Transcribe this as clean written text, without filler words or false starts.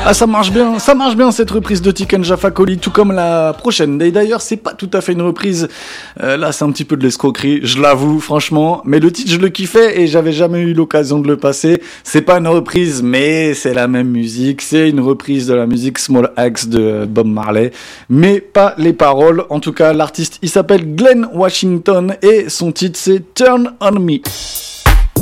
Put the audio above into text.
Ah, ça marche bien cette reprise de Tiken Jah Fakoly, tout comme la prochaine. Et d'ailleurs, c'est pas tout à fait une reprise. Là, c'est un petit peu de l'escroquerie, je l'avoue, franchement. Mais le titre, je le kiffais et j'avais jamais eu l'occasion de le passer. C'est pas une reprise, mais c'est la même musique. C'est une reprise de la musique Small Axe de Bob Marley, mais pas les paroles. En tout cas, l'artiste, il s'appelle Glenn Washington et son titre, c'est Turn on Me.